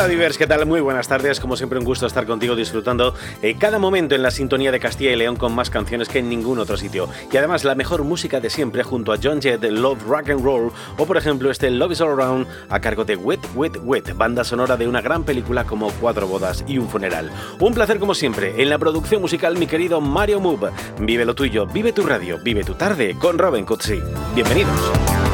Hola Divers, ¿qué tal? Muy buenas tardes, como siempre un gusto estar contigo disfrutando cada momento en la sintonía de Castilla y León con más canciones que en ningún otro sitio. Y además la mejor música de siempre junto a John Jett, Love Rock and Roll, o por ejemplo este Love is All Around a cargo de Wet Wet Wet, banda sonora de una gran película como 4 bodas y un funeral. Un placer como siempre, en la producción musical mi querido Mario Move. Vive lo tuyo, vive tu radio, vive tu tarde con Robin Cutsi. Bienvenidos.